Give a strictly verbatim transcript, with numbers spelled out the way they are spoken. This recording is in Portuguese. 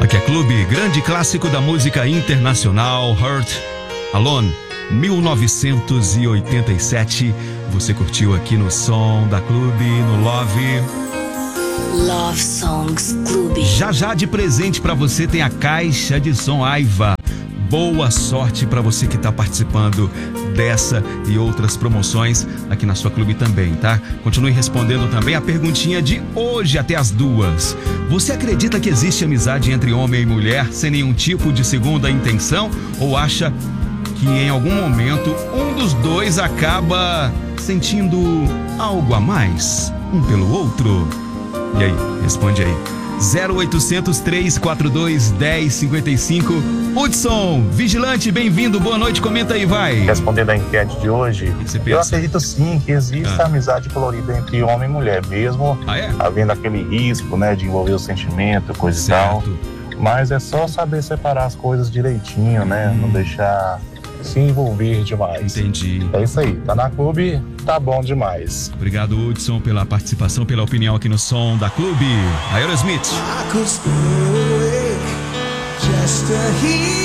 Aqui é Clube, grande clássico da música internacional, Hurt Alone, mil novecentos e oitenta e sete. Você curtiu aqui no som da Clube, no Love. Love Songs Clube. Já já de presente pra você tem a caixa de som Aiva. Boa sorte pra você que tá participando dessa e outras promoções aqui na sua Clube também, tá? Continue respondendo também a perguntinha de hoje até as duas. Você acredita que existe amizade entre homem e mulher sem nenhum tipo de segunda intenção? Ou acha que em algum momento um dos dois acaba sentindo algo a mais um pelo outro? E aí, responde aí. zero oitocentos, três quatro dois, um zero cinco cinco. Hudson, vigilante, bem-vindo, boa noite, comenta aí, vai. Respondendo a enquete de hoje, que que eu acredito sim que existe ah. amizade colorida entre homem e mulher, mesmo ah, é? havendo aquele risco, né, de envolver o sentimento, coisa certo. E tal. Mas é só saber separar as coisas direitinho, né, hum. não deixar se envolver demais. Entendi. É isso aí, tá na Clube, tá bom demais. Obrigado, Hudson, pela participação, pela opinião aqui no som da Clube. Aerosmith. I could stay awake just to hear